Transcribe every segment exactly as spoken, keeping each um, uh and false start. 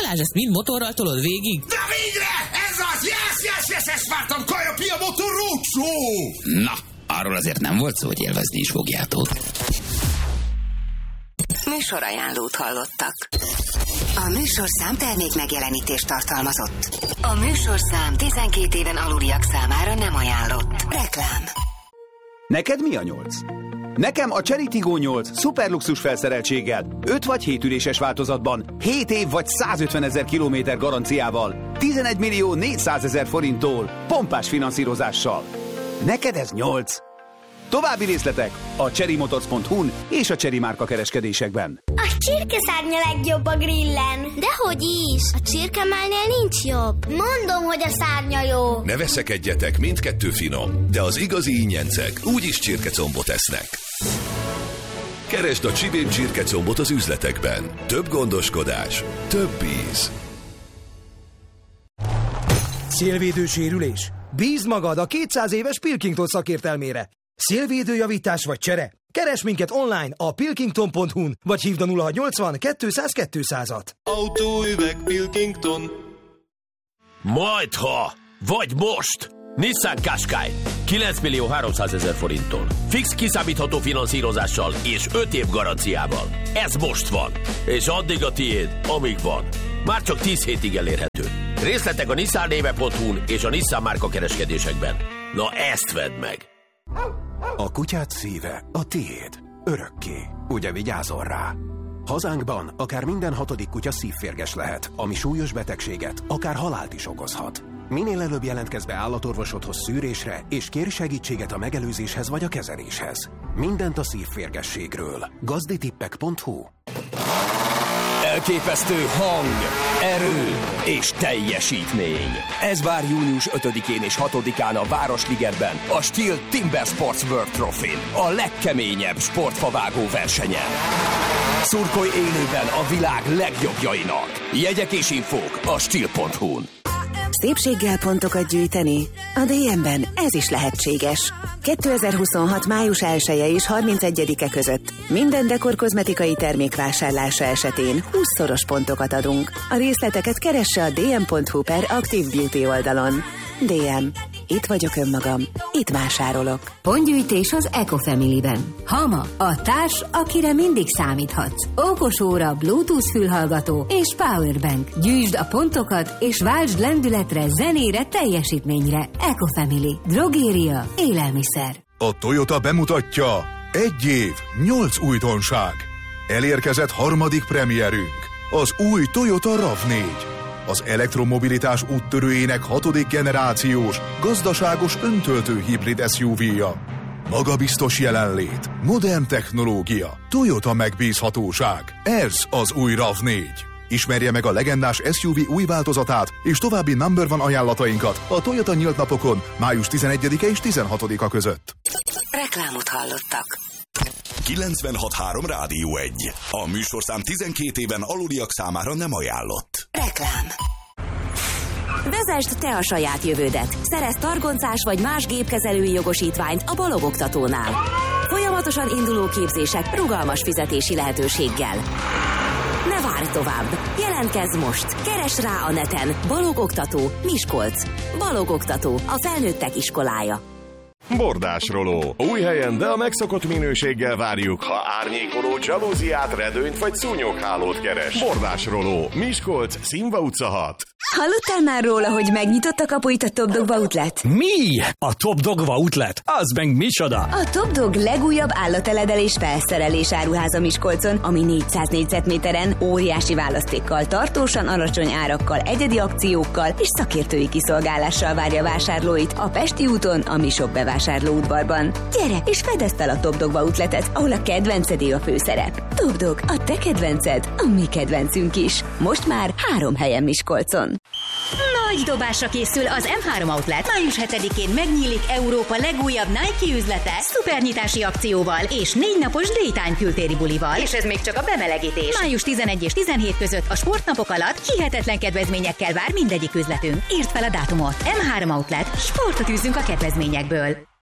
Balázs, ezt mind motorral tolod végig? De végre! Ez az! Yes, yes, yes, ezt vártam! Kaja Pia Motor Roadshow! Na, arról azért nem volt szó, hogy élvezni is fogjátok. Műsorajánlót hallottak. A műsorszám termék megjelenítést tartalmazott. A műsorszám tizenkét éven aluliak számára nem ajánlott. Reklám. Neked mi a nyolc? Nekem a Chery Tiggo nyolc szuperluxus felszereltséggel, öt vagy hét üléses változatban, hét év vagy százötvenezer kilométer garanciával, tizenegy millió négyszázezer forinttól, pompás finanszírozással. Neked ez nyolc. További részletek a chery motors pont hu-n és a Chery márka kereskedésekben. A csirkeszárnya legjobb a grillen. Dehogy is, a csirkemálnél nincs jobb. Mondom, hogy a szárnya jó. Ne veszekedjetek, mindkettő finom, de az igazi ingyencek úgyis csirkecombot esznek. Keresd a Csibén csirkecombot az üzletekben. Több gondoskodás, több íz. Szélvédő sérülés? Bízd magad a kétszáz éves Pilkington szakértelmére. Szélvédőjavítás vagy csere? Keres minket online a pilkington pont hu-n, vagy hívd a nulla hatszáznyolcvan kétszáz kétszázat. Autóüveg Pilkington. Majdha, vagy most! Nissan Qashqai kilenc millió háromszázezer forinttól. Fix kiszámítható finanszírozással és öt év garanciával. Ez most van, és addig a tiéd, amíg van. Már csak tíz hétig elérhető. Részletek a nissan néve pont hu-n és a Nissan márka kereskedésekben. Na ezt vedd meg! A kutyád szíve a tiéd. Örökké. Ugye vigyázol rá? Hazánkban akár minden hatodik kutya szívférges lehet, ami súlyos betegséget, akár halált is okozhat. Minél előbb jelentkezz be állatorvosodhoz szűrésre, és kérj segítséget a megelőzéshez vagy a kezeléshez. Mindent a szívférgességről. gazditippek pont hu. Elképesztő hang, erő és teljesítmény. Ez vár június ötödikén és hatodikán a Városligetben, a Steel Timber Sports World Trophy-n, a legkeményebb sportfavágó versenyen. Szurkolj élőben a világ legjobbjainak. Jegyek és infók a steel pont hu-n. Szépséggel pontokat gyűjteni? A dé em-ben ez is lehetséges. kétezer-huszonhat május elseje és harmincegyedike között minden dekor kozmetikai termék vásárlása esetén húszszoros pontokat adunk. A részleteket keresse a dm pont hu per Active Beauty oldalon. dé em. Itt vagyok önmagam. Itt vásárolok. Pontgyűjtés az Ecofamily-ben. Hama, a társ, akire mindig számíthatsz. Okos óra, Bluetooth fülhallgató és powerbank. Gyűjtsd a pontokat és váltsd lendületre, zenére, teljesítményre. Ecofamily. Drogéria. Élelmiszer. A Toyota bemutatja: egy év, nyolc újdonság. Elérkezett harmadik premierünk, az új Toyota rav négy. Az elektromobilitás úttörőjének hatodik generációs, gazdaságos öntöltő hibrid es u vé-ja. Magabiztos jelenlét, modern technológia, Toyota megbízhatóság. Ez az új rav négy. Ismerje meg a legendás es u vé új változatát és további number one ajánlatainkat a Toyota nyílt napokon május tizenegyedike és tizenhatodika között. Reklámot hallottak. kilencvenhat három Rádió egy. A műsorszám tizenkét éven aluliak számára nem ajánlott. Reklám. Vezesd te a saját jövődet. Szerezz targoncás vagy más gépkezelői jogosítványt a Balog Oktatónál. Folyamatosan induló képzések rugalmas fizetési lehetőséggel. Ne várj tovább! Jelentkezz most! Keresd rá a neten Balog Oktató, Miskolc. Balog Oktató, a felnőttek iskolája. Bordásroló. Új helyen, de a megszokott minőséggel várjuk, ha árnyékoló dzsalóziát, redőnyt vagy szúnyoghálót keres. Bordásroló. Miskolc, Színva utca hat. Hallottál már róla, hogy megnyitott a kapuit a Top Dog Outlet? Mi? A Top Dog Outlet? Az meg micsoda? A Top Dog legújabb állateledelés felszerelés áruháza Miskolcon, ami négyszáz négyzetméteren óriási választékkal, tartósan alacsony árakkal, egyedi akciókkal és szakértői kiszolgálással várja vásárlóit a Pesti úton, a Misok bevásárlóudvarban. Gyere és fedezd fel a Top Dog Outletet, ahol a kedvencedé a főszerep. Top Dog, a te kedvenced, a mi kedvencünk is. Most már három helyen Miskolcon. Nagy dobásra készül az em három Outlet. május hetedikén megnyílik Európa legújabb Nike üzlete szupernyitási akcióval és négy napos Daytime kültéri bulival. És ez még csak a bemelegítés. május tizenegy és tizenhét között a sportnapok alatt hihetetlen kedvezményekkel vár mindegyik üzletünk. Írd fel a dátumot. em három Outlet. Sportot űzzünk a kedvezményekből.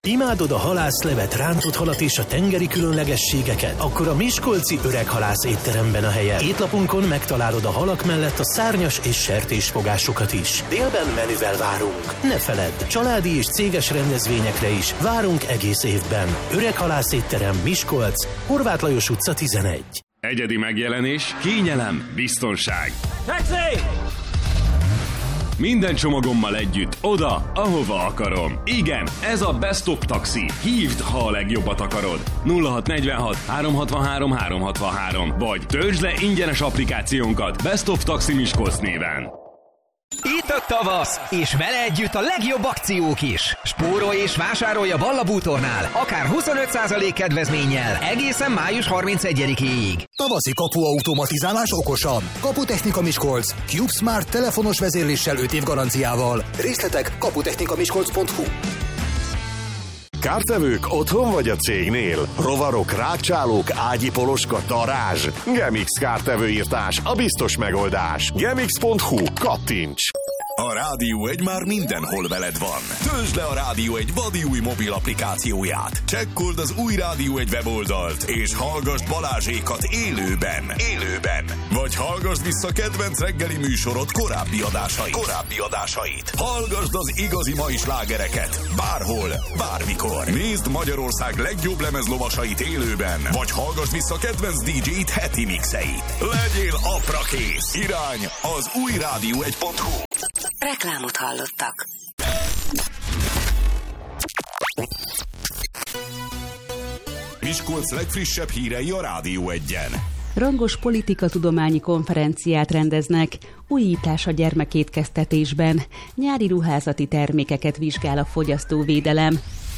Imádod a halászlevet, rántott halat és a tengeri különlegességeket? Akkor a Miskolci Öreg Halász étteremben a helye. Étlapunkon megtalálod a halak mellett a szárnyas és sertésfogásokat is. Délben menüvel várunk. Ne feledd, családi és céges rendezvényekre is várunk egész évben. Öreg Halász étterem, Miskolc, Horváth Lajos utca tizenegy. Egyedi megjelenés, kényelem, biztonság. Taxi! Minden csomagommal együtt, oda, ahova akarom. Igen, ez a Best of Taxi. Hívd, ha a legjobbat akarod. nulla hat negyvenhat három hatvanhárom három hatvanhárom vagy töltsd le ingyenes applikációnkat Best of Taxi Miskolc néven. Itt a tavasz, és vele együtt a legjobb akciók is. Spórolj és vásárolj a Balla bútornál, akár huszonöt százalék kedvezménnyel, egészen május harmincegyedikéig. Tavaszi kapuautomatizálás okosan. Kaputechnika Miskolc, CubeSmart telefonos vezérléssel öt év garanciával. Részletek kaputechnika miskolc pont hu. Kártevők otthon vagy a cégnél? Rovarok, rákcsálók, ágyi poloska, darázs? Gemix kártevőírtás, a biztos megoldás. gemix pont hu. Kattints! A Rádió egy már mindenhol veled van. Töltsd le a Rádió egy vadi új mobil applikációját. Csekkold az új Rádió egy weboldalt, és hallgassd Balázsékat élőben. Élőben. Vagy hallgassd vissza kedvenc reggeli műsorod korábbi adásait. Korábbi adásait. Hallgassd az igazi mai slágereket. Bárhol, bármikor. Nézd Magyarország legjobb lemezlovasait élőben. Vagy hallgassd vissza kedvenc dé dzsét heti mixeit. Legyél aprakész. Irány az új rádió egy pont hu. Reklámot hallottak. Miskolc legfrissebb hírei a Rádió egyen. Rangos politikatudományi konferenciát rendeznek, újítás a gyermekétkeztetésben, nyári ruházati termékeket vizsgál a fogyasztóvédelem.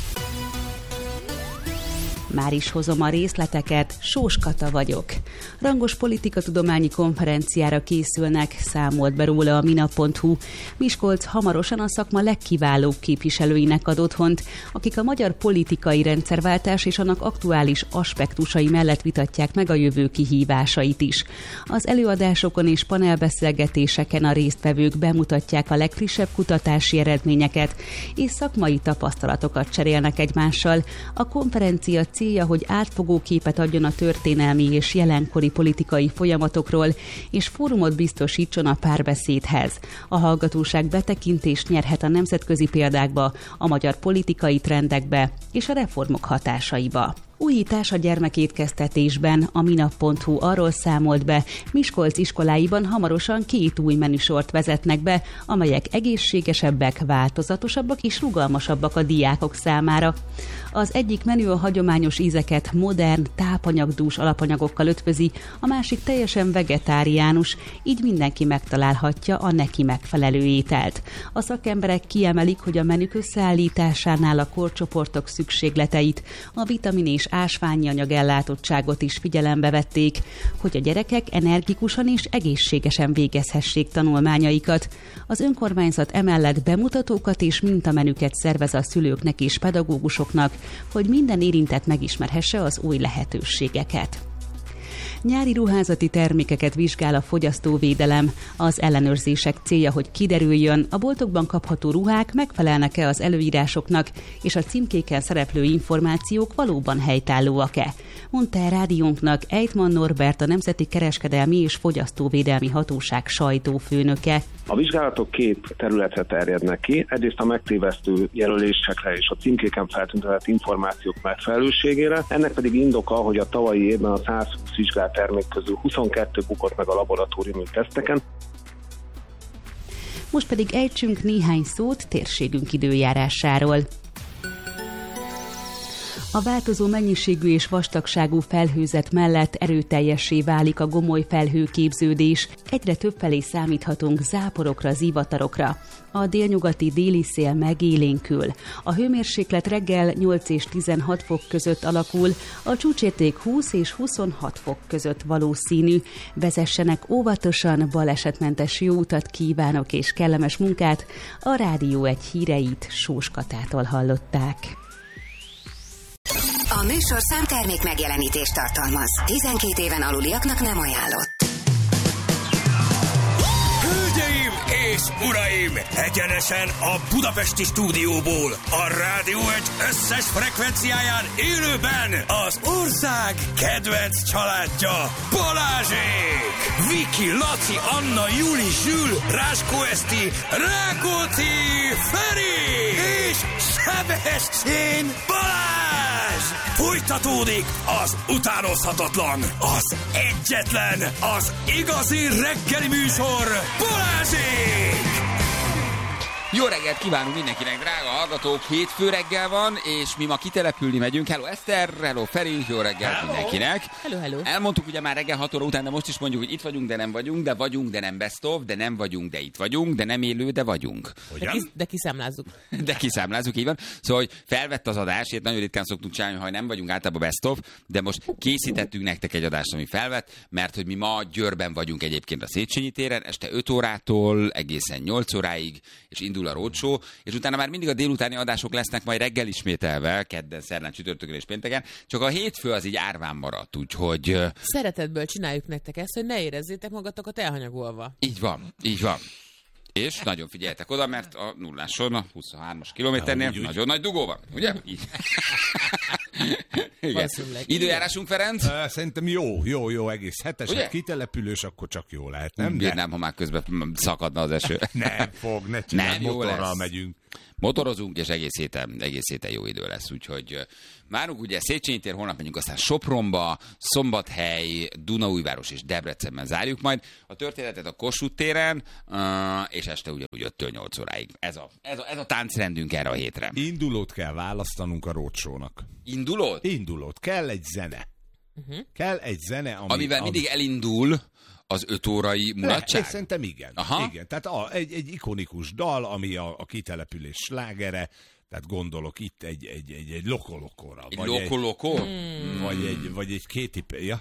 Már is hozom a részleteket, Sós Kata vagyok. Rangos politikatudományi konferenciára készülnek, számolt be róla a minap pont hu. Miskolc hamarosan a szakma legkiválóbb képviselőinek ad otthont, akik a magyar politikai rendszerváltás és annak aktuális aspektusai mellett vitatják meg a jövő kihívásait is. Az előadásokon és panelbeszélgetéseken a résztvevők bemutatják a legfrissebb kutatási eredményeket, és szakmai tapasztalatokat cserélnek egymással. A konferencia célja, hogy átfogó képet adjon a történelmi és jelenkori politikai folyamatokról, és fórumot biztosítson a párbeszédhez. A hallgatóság betekintést nyerhet a nemzetközi példákba, a magyar politikai trendekbe és a reformok hatásaiba. Újítás a gyermekétkeztetésben, a minap pont hu arról számolt be, Miskolc iskoláiban hamarosan két új menüsort vezetnek be, amelyek egészségesebbek, változatosabbak és rugalmasabbak a diákok számára. Az egyik menü a hagyományos ízeket modern, tápanyagdús alapanyagokkal ötvözi, a másik teljesen vegetáriánus, így mindenki megtalálhatja a neki megfelelő ételt. A szakemberek kiemelik, hogy a menük összeállításánál a korcsoportok szükségleteit, a vitamin és ásványi anyag ellátottságot is figyelembe vették, hogy a gyerekek energikusan és egészségesen végezhessék tanulmányaikat. Az önkormányzat emellett bemutatókat és mintamenüket szervez a szülőknek és pedagógusoknak, hogy minden érintett megismerhesse az új lehetőségeket. Nyári ruházati termékeket vizsgál a fogyasztóvédelem. Az ellenőrzések célja, hogy kiderüljön, a boltokban kapható ruhák megfelelnek-e az előírásoknak, és a címkéken szereplő információk valóban helytállóak-e. Mondta el rádiónknak Ejtman Norbert, a Nemzeti Kereskedelmi és Fogyasztóvédelmi Hatóság sajtófőnöke. A vizsgálatok két területre terjednek ki. Egyrészt a megtévesztő jelölésekre és a címkéken feltüntetett információk megfelelőségére. Ennek pedig indoka, hogy a tavalyi évben a száz húsz vizsgált termék közül huszonkettő bukott meg a laboratóriumi teszteken. Most pedig ejtsünk néhány szót térségünk időjárásáról. A változó mennyiségű és vastagságú felhőzet mellett erőteljessé válik a gomoly felhőképződés. Egyre többfelé számíthatunk záporokra, zivatarokra. A délnyugati déli szél megélénkül. A hőmérséklet reggel nyolc és tizenhat fok között alakul, a csúcsérték húsz és huszonhat fok között valószínű. Vezessenek óvatosan, balesetmentes jó utat kívánok és kellemes munkát. A Rádió egy híreit Sós Katától hallották. A műsor számtermék megjelenítést tartalmaz. tizenkét éven aluliaknak nem ajánlott. Hölgyeim és uraim, egyenesen a budapesti stúdióból, a Rádió egy összes frekvenciáján élőben az ország kedvenc családja, Balázsék! Viki, Laci, Anna, Juli, Zsül, Ráskó Eszti, Rákóczi, Feri és Sebestyén Balázs! Folytatódik az utánozhatatlan, az egyetlen, az igazi reggeli műsor, Balázsék! Jó reggelt kívánunk mindenkinek, drága hallgatók! Hétfő reggel van, és mi ma kitelepülni megyünk. Hello Eszter, hello Feri, jó reggelt hello. mindenkinek! Hello, hello! Elmondtuk ugye már reggel hat óra után, de most is mondjuk, hogy itt vagyunk, de nem vagyunk, de vagyunk, de nem best of, de nem vagyunk, de itt vagyunk, de nem élő, de vagyunk. De, kis, de kiszámlázzuk. De kiszámlázzuk, így van. Szóval, hogy felvett az adás, itt nagyon ritkán szoktunk csinálni, ha nem vagyunk általában best of, de most készítettünk nektek egy adást, ami felvett, mert hogy mi ma Győrben vagyunk egyébként a Széchenyi téren, este öt órától egészen nyolc óráig, és indul a roadshow, és utána már mindig a délutáni adások lesznek majd reggel ismételve, kedden, szerdán, csütörtökön és pénteken, csak a hétfő az így árván maradt, úgyhogy... Szeretetből csináljuk nektek ezt, hogy ne érezzétek magatokat elhanyagolva. Így van, így van. És nagyon figyeljetek oda, mert a nulláson, a huszonhármas kilométernél ja, nagyon nagy dugó van, ugye? Így. Igen. Időjárásunk, Ferenc? Uh, szerintem jó, jó, jó, egész hetes. Ugye? Kitelepülős, akkor csak jó lehet, nem? Bírnám, ha már közben szakadna az eső. Nem fog, ne csinálj, motorral megyünk. Motorozunk, és egész héten, egész héten jó idő lesz, úgyhogy várunk ugye Széchenyi tér, holnap megyünk aztán Sopronba, Szombathely, Dunaújváros és Debrecenben zárjuk majd a történetet a Kossuth téren, és este ugyanúgy öttől nyolc óráig. Ez a, ez, a, ez a táncrendünk erre a hétre. Indulót kell választanunk a roadshow-nak. Indulót? Indulót. Kell egy zene. Uh-huh. Kell egy zene, ami, amivel ami... mindig elindul az öt órai mulatság? Le, szerintem igen. Aha. igen. Tehát a, egy, egy ikonikus dal, ami a, a kitelepülés slágere, tehát gondolok itt egy, egy, egy, egy lokolokóra. Egy lokolokó? Mm. Vagy egy, vagy egy kéti... Ja?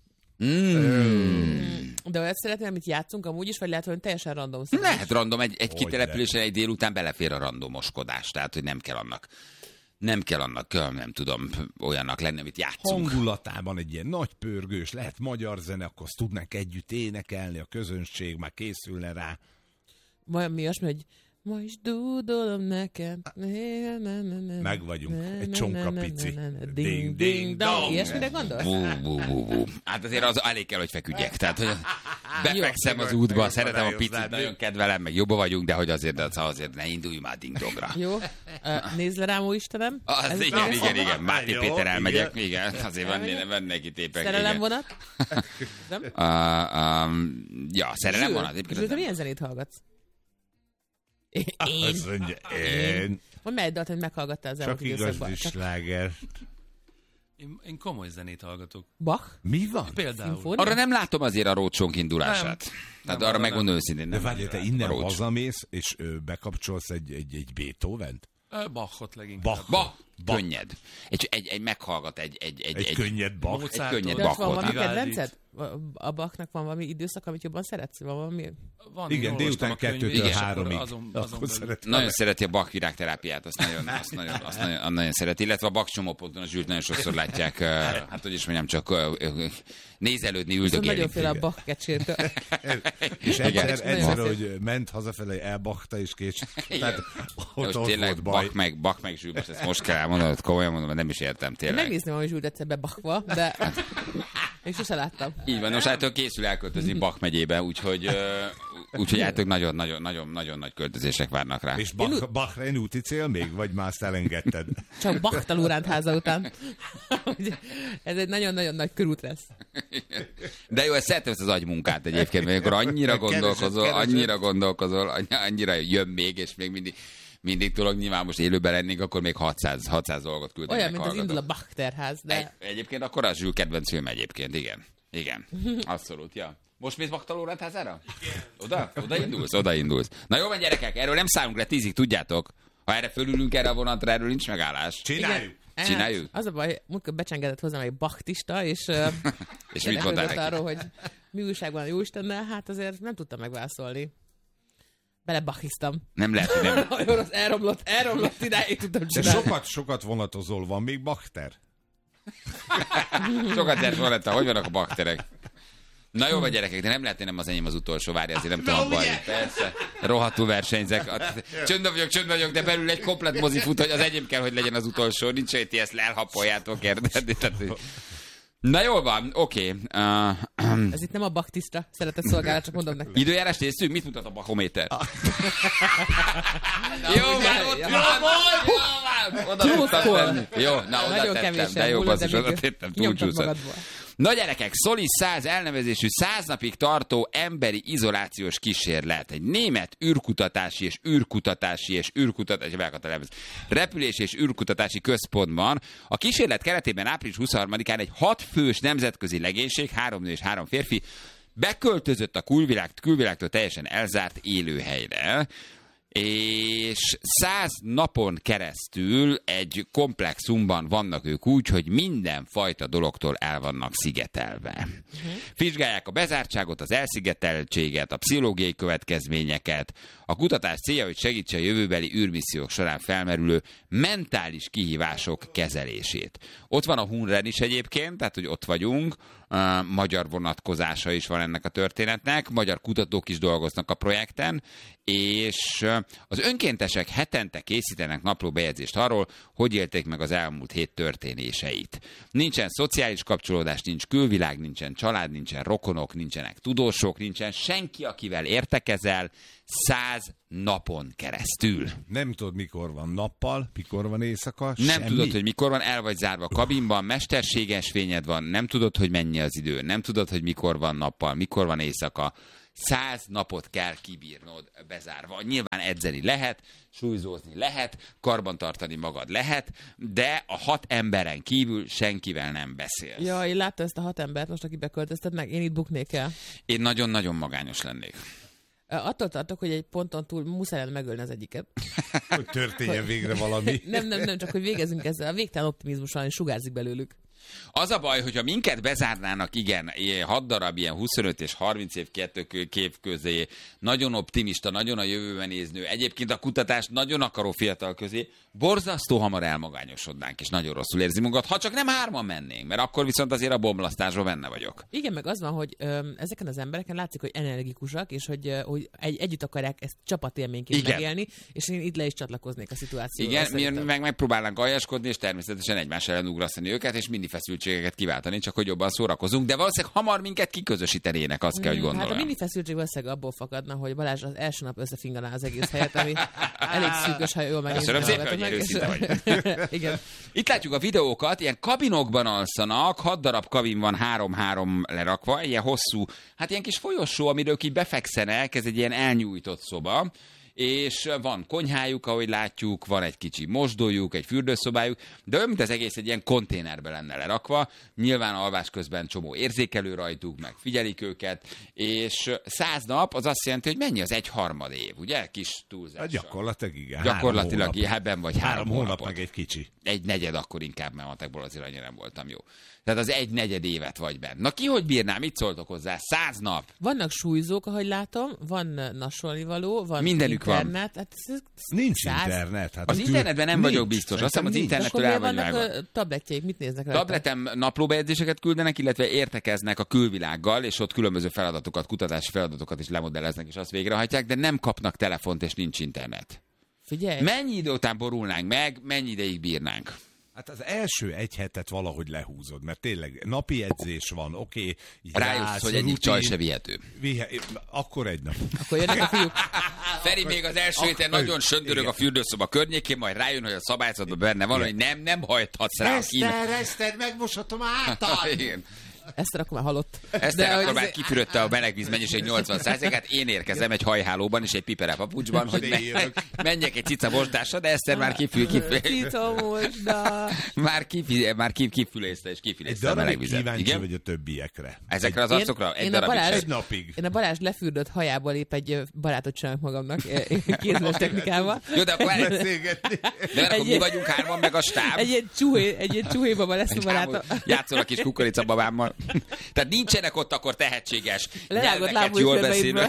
Mm. De olyat szeretném, amit játszunk amúgy is, vagy lehet, hogy teljesen random szám? Lehet random, egy, egy kitelepülésen egy délután belefér a randomoskodás, tehát hogy nem kell annak Nem kell annak, nem tudom, olyannak lenni, amit játszunk. Hangulatában egy ilyen nagy pörgős, lehet magyar zene, akkor azt tudnánk együtt énekelni, a közönség már készülne rá. Valami olyasmi, hogy ma is dúdolom neked. Meg vagyunk, egy csonka pici. Ding, ding, dong. Ilyesmire gondolsz? Bú, bú, bú, bú. Hát azért az elég kell, hogy feküdjek. Tehát, hogy befekszem az útba, szeretem a picit, nagyon kedvelem, meg jobban vagyunk, de hogy azért, de azért ne indulj már ding-dongra. Jó. Nézd le rám, ó Istenem. Az igen, igen, igen. Máté Péter elmegyek. Igen, azért van, van neki tépek. Szerelem vonat? Ja, szerelem vonat. Zsül, te milyen zenét hallgatsz? Én. Azt mondja, én. Hogy mely dalt, hogy meghallgattál az elmúlt időszakban? Csak igazi sláger. Én, én komoly zenét hallgatok. Bach? Mi van? Például. Szimfónia? Arra nem látom azért a roadshow-nk indulását. Nem. Tehát nem, arra megmondom őszintén. De várj, te innen hazamész, és ö, bekapcsolsz egy, egy, egy Beethovent? Bachot leginkább. Bach. Bach. Bach. Könnyed. Egy, egy, egy meghallgat egy... Egy, egy, egy, egy könnyed Bach. Egy könnyed Bachot. Van valami kedvenced? A Bachnak van valami időszak, amit jobban szeretsz? Van valami... Van, igen, délután kettőtől háromig. Azon, azon nagyon szereti a Bach virágterápiát, azt nagyon, azt nagyon, azt nagyon, nagyon szereti, illetve a Bach csomóponton a Zsült nagyon sokszor látják, hát hogy is mondjam, csak nézelődni, üldögélni. Nagyon fél a Bach kecsértől. És egyszer, egyszer, hogy ment hazafelé, elbachta is kés. Tehát ott, ott tényleg Bach meg, Bach meg Zsült, most ezt most kell elmondanod, komolyan mondom, mert nem is értem tényleg. Megnézném, hogy Zsült egyszer bebachva, de én sose láttam. Így van, most hát készül elköltözni Bach megyébe, úgyhogy úgyhogy hát nagyon-nagyon nagy költözések várnak rá. És Bach, Bachrein úti cél még, vagy már azt elengedted? Csak Bachtalóránt háza után. Ez egy nagyon-nagyon nagy körút lesz. De jó, ezt szeretem az agymunkát egyébként, mert akkor annyira gondolkozol, annyira gondolkozol, annyira jön még, és még mindig mindig tudok, nyilván most élőben lennénk, akkor még hatszáz, hatszáz dolgot küldeni. Olyan, mint az indul a Bach-terház, de... Egy, egyébként akkor az Zsül kedvenc film egyébként, igen. Igen, abszolút, ja. Most mész Bachtalóránt házára? Oda? Oda indulsz? Oda indulsz. Na jó van, gyerekek, erről nem szállunk le tízig, tudjátok. Ha erre fölülünk erre a vonatra, erről nincs megállás. Csináljuk. Igen. Csináljuk. Az a baj, múltkor becsengedett hozzám egy bachtista, és, és mit mondtál neki? Arról, hogy mi újság van a Jóistennel, hát azért nem tudtam megválaszolni. Belebachiztam. Nem lehet, hogy nem. Nagyon az elromlott, elromlott idáig tudtam csinálni. De sokat, sokat vonatozol, van még bakter? Sokat lehet vonattal, hogy vannak a bakterek? Na jó, vagy gyerekek, de nem lehet, hogy nem az enyém az utolsó, várj, azért nem tudom baj. Persze, rohadtul versenyzek. Csöndben vagyok, csöndben vagyok, de belül egy komplet mozi fut, hogy az enyém kell, hogy legyen az utolsó. Nincs, hogy ti ezt elhapoljátok, érted? Na jól van, oké. Okay. Uh, Ez itt nem a baktiszta szeretett szolgálat, csak mondom nektek. Időjárás nézzük, mit mutat a bachométer? Jó van, ott van, oda tudtam tenni. Jó, na oda tettem, de jó, basszus, oda tettem, túlcsúszott. Na gyerekek, Solis száz elnevezésű száz napig tartó emberi izolációs kísérlet. Egy német űrkutatási és űrkutatási és űrkutatási repülés és űrkutatási központban. A kísérlet keretében április huszonharmadikán egy hat fős nemzetközi legénység, három nő és három férfi, beköltözött a külvilág, külvilágtól teljesen elzárt élőhelyre, és száz napon keresztül egy komplexumban vannak ők úgy, hogy mindenfajta dologtól el vannak szigetelve. Uh-huh. Vizsgálják a bezártságot, az elszigeteltséget, a pszichológiai következményeket. A kutatás célja, hogy segítse a jövőbeli űrmissziók során felmerülő mentális kihívások kezelését. Ott van a Hunren is egyébként, tehát hogy ott vagyunk, uh, magyar vonatkozása is van ennek a történetnek, magyar kutatók is dolgoznak a projekten, és az önkéntesek hetente készítenek naplóbejegyzést arról, hogy élték meg az elmúlt hét történéseit. Nincsen szociális kapcsolódás, nincs külvilág, nincsen család, nincsen rokonok, nincsenek tudósok, nincsen senki, akivel értekezel száz napon keresztül. Nem tudod, mikor van nappal, mikor van éjszaka, Nem semmi. tudod, hogy mikor van, el vagy zárva a kabinban, mesterséges fényed van, nem tudod, hogy mennyi az idő, nem tudod, hogy mikor van nappal, mikor van éjszaka. Száz napot kell kibírnod bezárva. Nyilván edzeni lehet, súlyzózni lehet, karbantartani magad lehet, de a hat emberen kívül senkivel nem beszélsz. Ja, én láttam ezt a hat embert most, aki beköltöztet meg, én itt buknék el. Én nagyon-nagyon magányos lennék. Attól tartok, hogy egy ponton túl muszáj lenne megölni az egyiket. Hogy történjen végre valami. Nem, nem, nem, csak hogy végezzünk ezzel. A végtelen optimizmussal, és sugárzik belőlük. Az a baj, hogyha minket bezárnának, igen, hat darab ilyen huszonöt és harminc év kép közé, nagyon optimista, nagyon a jövőben néznő, egyébként a kutatást nagyon akaró fiatal közé, borzasztó hamar elmagányosodnánk, és nagyon rosszul érzi magunkat, ha csak nem hárman mennénk, mert akkor viszont azért a bomlasztásról benne vagyok. Igen, meg az van, hogy ö, ezeken az embereken látszik, hogy energikusak, és hogy, ö, hogy egy, együtt akarják ezt csapatélményként igen. megélni, és én itt le is csatlakoznék a szituációra. Igen, mi meg megpróbálnánk aljaskodni, és természetesen egymás ellen ugrasztani őket, és mindig feszültségeket kiváltani, csak hogy jobban szórakozunk, de valószínűleg hamar minket kiközösítenének, azt kell, hogy gondolom. Hát a mini feszültség valószínűleg abból fakadna, hogy Balázs az első nap összefinganá az egész helyet, ami elég szűkös, ha jól megint. Igen. Itt látjuk a videókat, ilyen kabinokban alszanak, hat darab kabin van három-három lerakva, ilyen hosszú, hát ilyen kis folyosó, amiről így befekszenek, ez egy ilyen elnyújtott szoba, és van konyhájuk, ahogy látjuk, van egy kicsi mosdójuk, egy fürdőszobájuk, de olyan, mint az egész egy ilyen konténerbe lenne lerakva, nyilván alvás közben csomó érzékelő rajtuk, meg figyelik őket, és száz nap az azt jelenti, hogy mennyi az egy harmad év, ugye? Kis túlzással. Hát gyakorlatilag igen. Gyakorlatilag ebben vagy három, három hónap, hónapot. meg egy kicsi. Egy negyed akkor inkább, mert matekból azért annyira nem voltam jó. Tehát az egy negyed évet vagy benne. Na ki hogy bírná, mit szóltok hozzá? Száz nap. Vannak súlyzók, ahogy látom, van nasolnivaló, van mindenük internet. van. Hát ez, nincs száz... internet. Hát az tű... internetben nem nincs. vagyok biztos. Azt hiszem az internettől el vagy vágva. Tabletjeik, mit néznek rajta? Tabletem naplóbejegyzéseket küldenek, illetve értekeznek a külvilággal, és ott különböző feladatokat, kutatási feladatokat is lemodelleznek, és azt végrehajtják, de nem kapnak telefont, és nincs internet. Figyelj! Mennyi idő után borulnánk meg, mennyi ideig bírnánk? Hát az első egy hetet valahogy lehúzod, mert tényleg napi edzés van, oké. Okay, rájössz, hogy egyik csaj se vihető. Vihe... Akkor egy nap. Akkor jönnek a fiúk. Feri még az első héten nagyon söndörög a fürdőszoba környékén, majd rájön, hogy a szabályzatban benne van, hogy nem, nem hajthatsz rá. Eszter, Eszter, megmoshatom által. Igen. Ezt akkor már halott. Ezt akkor már kifürödte a melegvíz mennyiség nyolcvan százalékát. Én érkezem egy hajhálóban és egy pipere papucsban, hogy me- menjek egy cica mosdásra, de Eszter már kifül, kifül. Cica mosdás. Már kifül, már kifülészte és kifülészte a melegvizet. Kíváncsi Igen? vagy a többiekre. Ezekre az arcokra? Egy darabig Balázs, egy napig. Én a Balázs lefürdött hajából épp egy barátot csinálok magamnak kézles technikával. Jó, de akkor beszélgetni. De akkor mi vagyunk hárman, meg a stáb. Egy ilyen csuhé, egy ilyen csuhébaba lesz a barátom. Játszol a kis kukoricababámmal. Tehát nincsenek ott akkor tehetséges, lerágott nyelveket jól beszélő.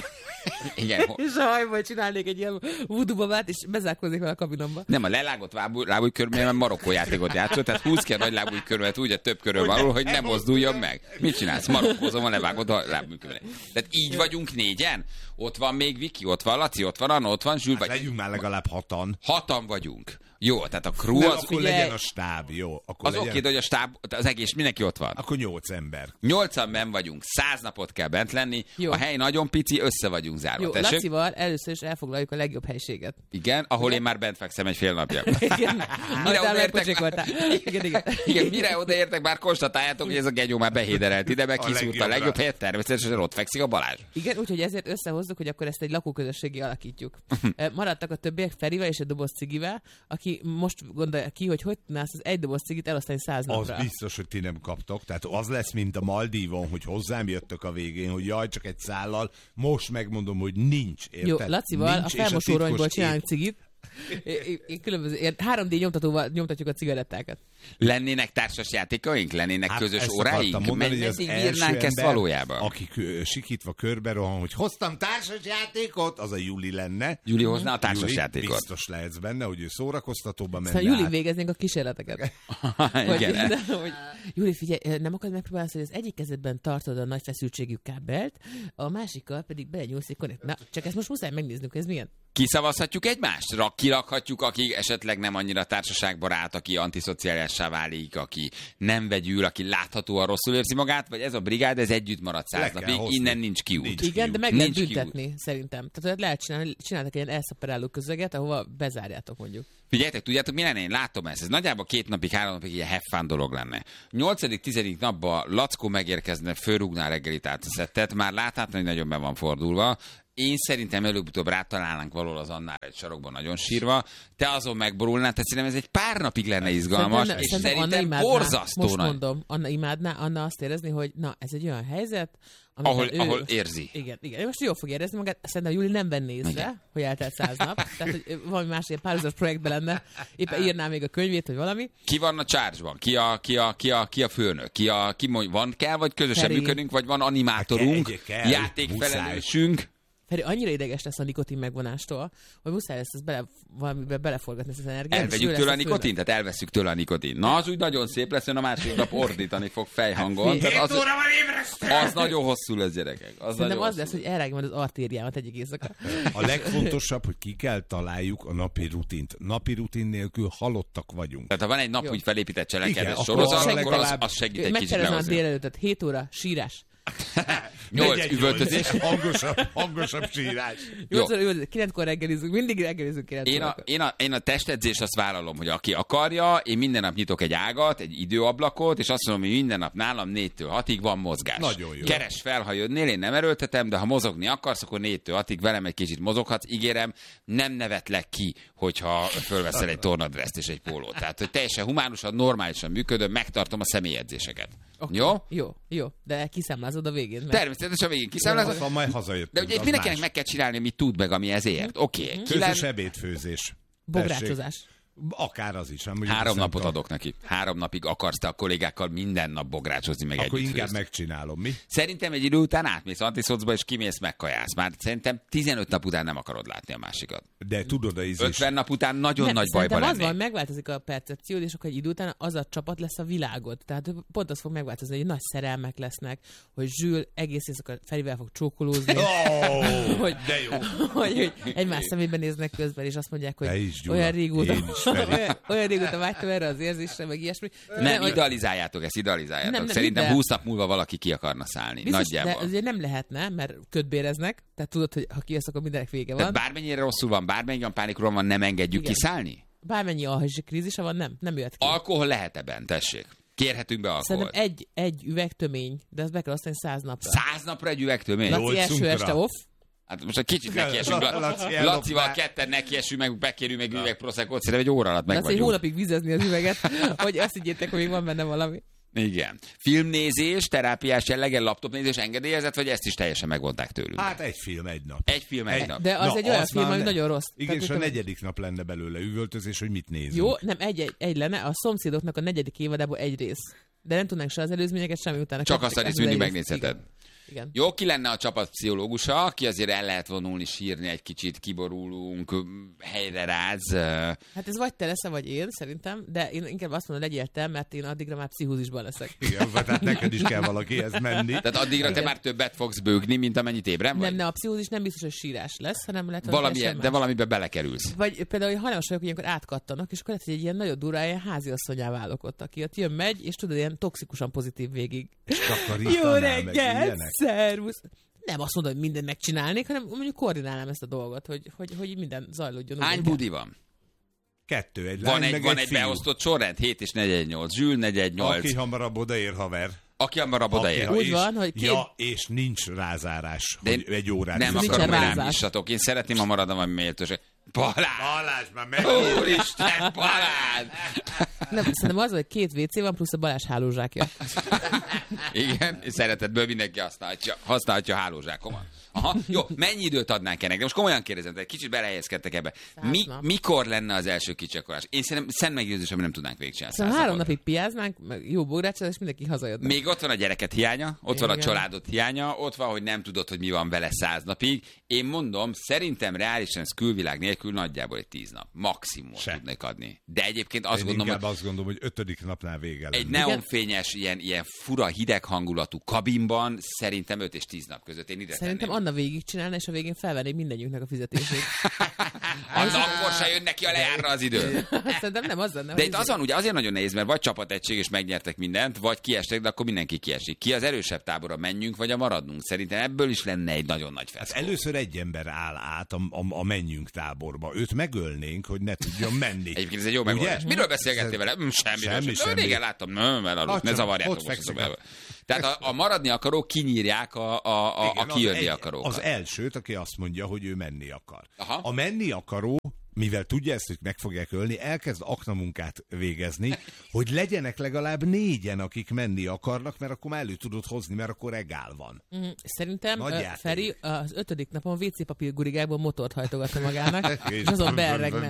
Igen. És a hajból csinálnék egy ilyen voodoo babát, és bezárkoznék vele a kabinomba. Nem, a lelágott lábúj körülményben Marokkó játékot játszott, tehát húz ki a nagy lábúj körülmet úgy a több körül való, hogy nem mozduljon meg. Mit csinálsz? Marokkózom a levágott a lábúj körülmet. Tehát így vagyunk négyen? Ott van még Viki, ott van Laci, ott van Anna, ott van Zsül. Hát vagy... legyünk már legalább hatan. Hatan vagyunk. Jó, tehát a crew nem, az... akkor figyelj, legyen a stáb, jó. Akkor az legyen... oké, de hogy a stáb, az egész, mindenki ott van. Akkor nyolc ember. Nyolcan benn vagyunk, száz napot kell bent lenni, jó. A hely nagyon pici, össze vagyunk zárva. Jó, tessék? Lacival először is elfoglaljuk a legjobb helységet. Igen, ahol igen? Én már bent fekszem egy fél napja. Igen, mire odaértek, már... igen, igen. igen, mire odaértek, már konstatáljátok, hogy ez a genyó már behéderelt ide, meg kiszúrt a legjobb helyet, természetesen ott fekszik a Balázs. Igen, úgyhogy ezért összehozzuk, hogy akkor ezt egy lakóközösségé alakítjuk. Maradtak a többiek Ferivel és egy doboz cigivel, aki most gondolja ki, hogy hogy tudnász az egy doboz cigit elosztani száz napra. Az biztos, hogy ti nem kaptok. Tehát az lesz, mint a Maldívon, hogy hozzám jöttök a végén, hogy jaj, csak egy szállal. Most megmondom, hogy nincs. Érted? Jó, Lacival nincs, a felmosóronyból csinálunk cigit. Én, én különböző hár dé nyomtatóval nyomtatjuk a cigarettákat. Lennének társas játékaink? Lennének hát közös óráink? Mondani, meddig írnánk ezt valójában? Aki sikítva körbe rohan, hogy hoztam társas játékot, az a Juli lenne. Juli hozná a társas Juli, játékot. Biztos lehetsz benne, hogy ő szórakoztatóban menne. Szóval Juli végeznénk a kísérleteket. hogy, Igen. hogy, Juli, figyelj, nem akarod megpróbálni, hogy az egyik kezedben tartod a nagy feszültségű kábelt, a másikkal pedig belenyúlsz egy konnekt. Na, csak ezt most muszáj megnéznünk, hogy ez milyen. Kiszavazhatjuk egymást? Kirakhatjuk, aki esetleg nem annyira társaságbarát, aki antiszociálissá válik, aki nem vegyül, aki láthatóan rosszul érzi magát, vagy ez a brigád, ez együtt marad száz napig, innen nincs kiút. Nincs Igen, kiút. De meg nincs lehet büntetni, kiút. Szerintem. Tehát lehet csinálni, csináltak egy ilyen elszaperáló közeget, ahova bezárjátok mondjuk. Figyeljetek, tudjátok, mi lenne? Én látom ezt. Ez nagyjából két napig, három napig ilyen have fun dolog lenne. nyolcadik tizedik napban Lackó megérkezne, fölrúgná reggelit át a szettet, már láthatni, hogy nagyon be van fordulva. Én szerintem előbb-utóbb rátalálnánk valahol az Annára egy sarokban nagyon sírva, te azon megborulnál, tehát szerintem ez egy pár napig lenne izgalmas, szerintem, és szerintem, szerintem borzasztó most nagy. Mondom, Anna imádná, Anna azt érezni, hogy na, ez egy olyan helyzet, ahol, ő... ahol érzi. Igen, igen. Ő most jól fog érezni magát, szerintem Júli nem venné észre, igen. hogy eltelt száz nap, tehát hogy valami más ilyen párhuzamos projektben lenne, éppen írná még a könyvét, vagy valami. Ki van a charge-ban? Ki a, ki a, ki a, ki a főnök? Ki a, ki mondja, van kell, vagy közösen Feri. Működünk, vagy van animátorunk, játékfelelősünk? Feri, annyira ideges lesz a nikotin megvonástól, hogy muszáj lesz ezt bele, valamiben beleforgatni ezt az energiát. Elvegyük tőle a nikotin? Tehát elveszük tőle a nikotin. Na, az úgy nagyon szép lesz, hogy a másik nap ordítani fog fejhangon. Hét az, óra van ébresztve! Az nagyon hosszú lesz, gyerekek. Az Szerintem az lesz, hogy elrágja majd az artériámat egyik éjszaka. A legfontosabb, hogy ki kell találjuk a napi rutint. Napi rutin nélkül halottak vagyunk. Tehát ha van egy nap úgy felépített cselekedes sorozat, akkor az, az segít egy kicsit lehozni. Megkérdezem a délelőttet, hét óra, sírás. Nyolc üvöltözés. Hangosabb, hangosabb sírás. Kilenckor reggelizünk, mindig reggelizünk kilenckor. Én a, én, a, én a testedzést azt vállalom, hogy aki akarja, én minden nap nyitok egy ágat, egy időablakot, és azt mondom, hogy minden nap nálam négytől hatig van mozgás. Nagyon jó. Keres fel, ha jönnél, én nem erőltetem, de ha mozogni akarsz, akkor négytől hatig velem egy kicsit mozoghatsz. Ígérem, nem nevetlek ki, hogyha fölveszel egy tornadreszt és egy pólót. Tehát, hogy teljesen humánusan, normálisan működöm, megtartom a személyedzéseket. Okay. Jó? Jó, jó. De kiszámlázod a végén. Mert... Természetesen a végén kiszámlázod. Jó, majd hazajöttünk. De ugye mindenkinek meg kell csinálni, amit tud meg, ami ezért. Oké. Okay. Közös ebédfőzés. Bográcsozás. Akár az is. Három napot adok neki. Három napig akarsz te a kollégákkal minden nap bográcsozni, meg akkor inkább főzni. Megcsinálom, mi? Szerintem egy idő után átmész antiszocba, és kimész, megkajász. Már szerintem tizenöt nap után nem akarod látni a másikat. De tudod, az is. ötven nap után nagyon nem, nagy bajba lennék. Az van, megváltozik a percepciód, és akkor egy idő után az a csapat lesz a világod. Tehát pont az fog megváltozni, hogy nagy szerelmek lesznek, hogy Zsül egész éjszaka Ferivel fog csókolózni. Oh, hogy, de jó. Hogy, hogy egymás szemébe néznek közben, és azt mondják, hogy is, Gyula, olyan régóta, olyan, olyan régóta vágytam erre az érzésre, meg ilyesmi. Nem, nem idealizáljátok ezt, idealizáljátok. Nem, nem, Szerintem húsz nap múlva valaki ki akarna szállni. Biztos, nagyjából. De azért nem lehetne, mert ködbéreznek, tehát tudod, hogy ha kijössz, akkor mindenek vége van. Tehát bármennyire rosszul van, bármennyire pánikról van, nem engedjük Igen. kiszállni? Bármennyi alhazsi krízisa van, nem, nem jöhet ki. Alkohol lehet ebben, tessék. Kérhetünk be alkoholt. Szerintem egy, egy üveg tömény, de azt be kell osztani száz napra. Száz napra egy üveg tömény? Laci első este off. Hát most egy kicsit nekiesünk. Lacival ketten nekiesünk, meg bekérünk meg üveg proszekot, szerintem egy óra alatt meg vagyunk. Egy hónapig vizezni az üveget, hogy azt higgyétek, hogy még van benne valami. Igen. Filmnézés, terápiás jellegen, laptopnézés engedélyezett, vagy ezt is teljesen megvonták tőlünk? Hát egy film, egy nap. Egy film, egy, egy nap. De az Na, egy olyan film, ami nagyon rossz. Igen, és a negyedik nap lenne belőle üvöltözés, hogy mit nézünk. Jó, nem, egy, egy, egy lenne, a Szomszédoknak a negyedik évadából egy rész. De nem tudnánk se az előzményeket, semmi utána. Csak azt a részt mindig megnézheted. Igen. Jó, ki lenne a csapat pszichológusa, aki azért el lehet vonulni, sírni egy kicsit, kiborulunk, helyre ráz. Hát ez vagy te leszel, vagy én, szerintem, de én inkább azt mondom, legyél te, mert én addigra már pszichózisban leszek. Igen, tehát neked is kell valakihez menni. Tehát addigra te már többet fogsz bőgni, mint amennyit ébren vagy? Nem, nem, a pszichózis nem biztos, hogy sírás lesz, hanem lehet, Valami, de valamiben belekerülsz. Vagy például, hogy hajlamos vagyok, hogy ilyenkor átkattanak, és akkor lehet, hogy egy ilyen nagyon durva, ilyen háziasszonyá válok ott, aki ott jön, megy, és tudod, ilyen toxikusan pozitív végig. Jó reggel, szervusz! Nem azt mondom, hogy mindent megcsinálnék, hanem mondjuk koordinálnám ezt a dolgot, hogy, hogy, hogy minden zajlódjon. Hány budi van? Kettő, egy Van lány, egy, meg van egy, egy fiú. beosztott sorrend, hét és negyvennyolc, Zsül negyvennyolc. Aki hamarabb odaér, haver. Aki hamarabb odaér. Úgy van, hogy két... Ja, és nincs rázárás, De hogy egy órát. nem akarom, hogy rám nyissatok. Én szeretném, ha maradna valami méltóság. Balázs! Balázs, már meg! Úristen, Balázs! Nem, szerintem az, hogy két vé cé van, plusz a Balázs hálózsákja. Igen, szeretetből mindenki használhatja, használhatja a hálózsákomat. Aha, jó, mennyi időt adnánk ennek? De most komolyan kérdezem, egy kicsit belehelyezkedtek ebbe. Mi, mikor lenne az első kicsakolás? Én szerintem szent meggyőződés, hogy nem tudnánk végigcsinálni. Szóval három napig piáznánk, meg jó bográcsal, és mindenki hazajönne. Még ott van a gyereket hiánya, ott Igen. van a családot hiánya, ott van, hogy nem tudod, hogy mi van vele száz napig. Én mondom, szerintem reálisan ez külvilág nélkül nagyjából egy tíz nap. Maximum tudnék adni. De egyébként azt Én gondolom, inkább hogy azt gondolom, hogy ötödik napnál vége lenne. egy neonfényes, ilyen, ilyen fura, hideg hangulatú kabinban szerintem öt és tíz nap között én ide Szerintem tenném. Anna végigcsinálna, és a végén felvennék mindegyünknek a fizetését. Az akkor se jön neki a lejárra az idő. Szerintem nem az lenne. De itt azon ugye azért nagyon nehéz, mert vagy csapategység és megnyertek mindent, vagy kiestek, de akkor mindenki kiesik. Ki az erősebb tábora, menjünk, vagy a maradnunk? Szerintem ebből is lenne egy nagyon nagy feszkó. Hát először egy ember áll át a, a, a menjünk táborba. Őt megölnénk, hogy ne tudjon menni. Egyébként ez egy jó megoldás. Miről beszélgettél vele? Mm, semmiről. Semmi, Semmi. Régen láttam, nem, elaludt, ne zavarjátok most ezt a Tehát a, a maradni akarók kinyírják a, a, a, Igen, a kijönni egy, akarókat. Az elsőt, aki azt mondja, hogy ő menni akar. Aha. A menni akaró, mivel tudja ezt, hogy meg fogják ölni, elkezd aknamunkát végezni, hogy legyenek legalább négyen, akik menni akarnak, mert akkor már elő tudod hozni, mert akkor regál van. Mm, Szerintem Nagy uh, játék. Feri az ötödik napon vé cé papír gurigából motort hajtogatna magának, és azon beerregne.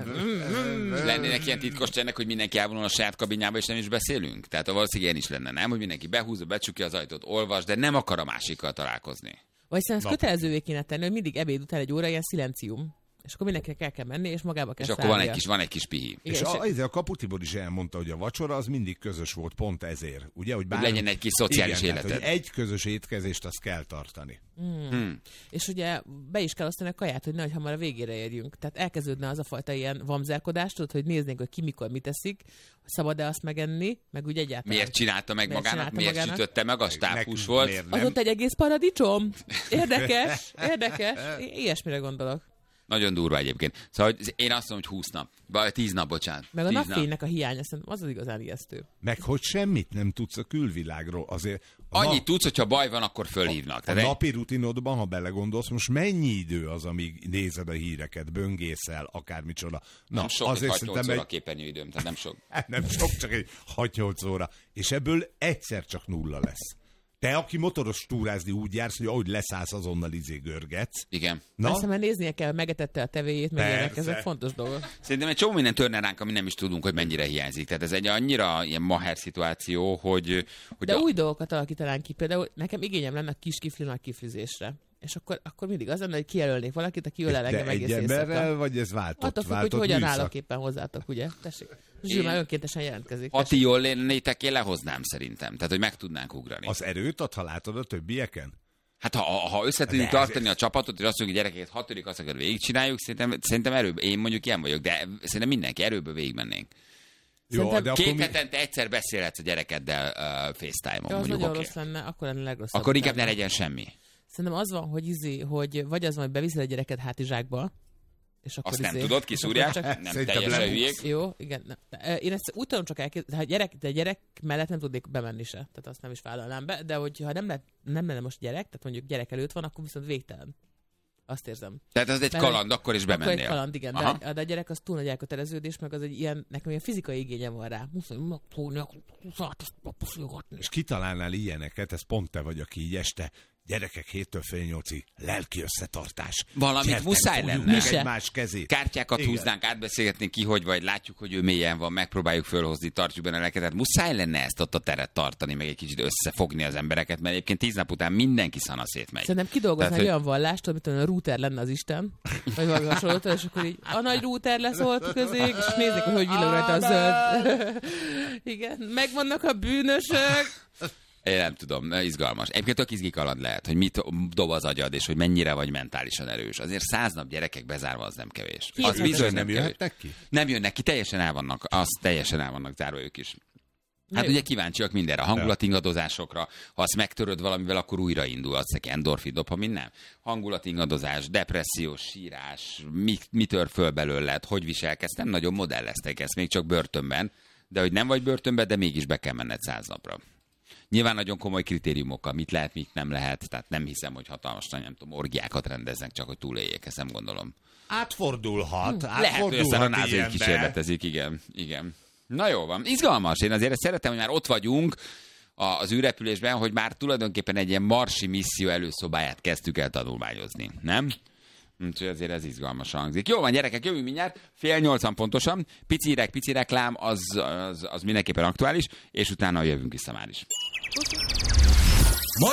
Lennének ilyen titkos csennek, hogy mindenki elvonul a saját kabinjába, és nem is beszélünk? Tehát valószínűleg ilyen is lenne, nem? Hogy mindenki behúzza, becsukja az ajtót, olvas, de nem akar a másikkal találkozni. Vagy szerintem ezt kötelezővé kéne tenni, hogy mindig ebéd után egy óra ilyen szilencium. És akkor mindenkinek el kell menni, és magába kell És akkor van szállnia. egy kis, van egy kis pihi. És a, a, a Kaputibor is elmondta, hogy a vacsora az mindig közös volt, pont ezért. Ugye, hogy, bár... hogy legyen egy kis szociális igen, életed. Tehát, hogy egy közös étkezést azt kell tartani. Hmm. Hmm. És ugye be is kell osztani a kaját, hogy nehogy hamar a végére érjünk. Tehát elkezdődne az a fajta ilyen vamzerkodást, tudod, hogy néznénk, hogy ki mikor mit teszik, szabad-e azt megenni, meg úgy egyáltalán. Miért csinálta meg Miért magának? csinálta Miért magának? sütötte meg? A stábhús volt. Az ott egy egész paradicsom. Érdekes, érdekes. I- ilyesmire gondolok. Nagyon durva egyébként. Szóval hogy én azt mondom, hogy húsz nap. Vagy tíz nap, bocsánat. Meg a tíz napfénynek a hiánya, szerintem az az igazán ijesztő. Meg hogy semmit nem tudsz a külvilágról. Azért a Annyit nap, tudsz, hogyha baj van, akkor fölhívnak. a Tehát egy- napi rutinodban, ha belegondolsz, most mennyi idő az, amíg nézed a híreket, böngészel, akármicsoda. Na, nem sok, egy hat nyolc szerintem óra egy- képernyőidőm, tehát nem sok. Hát nem sok, csak egy hat-nyolc óra. És ebből egyszer csak nulla lesz. Te, aki motoros túrázni úgy jársz, hogy ahogy leszállsz, azonnal izé görgetsz. Igen. Na? Persze, mert néznie kell, megetette a tevéjét, meg Persze. ilyenek, ezek fontos dolgok. Szerintem egy csomó minden törne ránk, ami nem is tudunk, hogy mennyire hiányzik. Tehát ez egy annyira ilyen maher szituáció, hogy... hogy De a... új dolgokat alakítanánk ki. Például nekem igényem lenne a kis kifli nagy kiflizésre. És akkor, akkor mindig az lenne, hogy kijelölnék valakit, aki ölel De engem egy egész emberrel, éjszaka. vagy ez váltott? Attól függ, hogy váltott hogyan műszak? állok éppen hozzátok, ugye? Tessék. Zsül már önkéntesen jelentkezik. Ha ti jól lennétek, én lehoznám szerintem. Tehát, hogy meg tudnánk ugrani. Az erőt ad, ha látod a többieken? Hát ha, ha össze tudjuk De ez- tartani a csapatot, és azt mondjuk, hogy gyerekeket hatodik azt akar végigcsináljuk, szerintem, szerintem erőből, én mondjuk ilyen vagyok, de szerintem mindenki erőből végigmennénk. Jó, de akkor Két mi- hetente egyszer beszélhetsz a gyerekeddel uh, FaceTime-on, De az mondjuk, nagyon oké. rossz lenne, akkor lenne legrosszabb. Akkor inkább ne utána. legyen semmi. Szerintem az van, hogy, izé, hogy vagy az van, hogy beviszed a gyereket hátizsákba, és akkor Azt nem izé, tudod, és kiszúrják? akkor csak- Nem Szerintem teljesen lebuksz. hülyék. Jó, igen. Nem. De, Én ezt úgy tudom csak elképzelni, ha gyerek, de gyerek mellett nem tudnék bemenni se. Tehát azt nem is vállalnám be, de hogyha nem, lett, nem lenne most gyerek, tehát mondjuk gyerek előtt van, akkor viszont végtelen. Azt érzem. Tehát az egy Mert- kaland, akkor is Akkor bemennél. egy kaland, igen. Aha. De, de a gyerek az túl nagy elköteleződés, meg az egy ilyen, nekem ilyen fizikai igényem van rá. Muszáj megfogni, hát ezt puszilgatni. És kitalálnál ilyeneket, ez pont te vagy, aki így este Gyerekek, héttől fél nyolcig lelki összetartás. Valamit Gyertek, muszáj lenne. egymás kezét. Kártyákat Igen. húznánk, átbeszélgetnénk ki, hogy vagy, látjuk, hogy ő mélyen van, megpróbáljuk fölhozni, tartjuk benne a lelket. Tehát muszáj lenne ezt ott a teret tartani, meg egy kicsit összefogni az embereket, mert egyébként tíz nap után mindenki szanaszét megy. Szerintem kidolgozni egy hogy... olyan vallást, amit a router lenne az Isten, vagy valami hasonlót, és akkor így a nagy router leszólt közéig, és nézzék, hogy hogy villog rajta a zöld. Igen, megvannak a bűnösök. Én nem tudom, izgalmas. Egyébként tök izgi kaland lehet, hogy mit dob az agyad, és hogy mennyire vagy mentálisan erős. Azért száz nap gyerekek bezárva az nem kevés. Ki Az bizony nem nem jöhetnek ki? Nem jönnek ki, teljesen el vannak, az teljesen el vannak zárva ők is. Hát Jó. ugye kíváncsiak mindenre, a hangulatingadozásokra, ha azt megtöröd valamivel, akkor újraindul, adsz neki endorfin, dopamin, nem. Hangulatingadozás, depressziós, sírás, mi, mi tör föl belőled, hogy viselkedsz, nem nagyon modellezték ezt, még csak börtönben, de hogy nem vagy börtönben, de mégis be kell menned száz napra. Nyilván nagyon komoly kritériumokkal, mit lehet, mit nem lehet, tehát nem hiszem, hogy hatalmas, nem tudom, orgiákat rendeznek, csak hogy túléljék, ezt nem gondolom. Átfordulhat, Hm. Lehet, hogy aztán a názai ilyenbe. kísérletezik, igen, igen. Na jó van, izgalmas, én azért szeretem, hogy már ott vagyunk az űrrepülésben, hogy már tulajdonképpen egy ilyen marsi misszió előszobáját kezdtük el tanulmányozni, nem? Úgyhogy azért ez izgalmasan hangzik. Jó van, gyerekek, jövünk mindjárt, fél nyolcan pontosan, pici hírek, pici reklám, az, az, az mindenképpen aktuális, és utána jövünk vissza már is.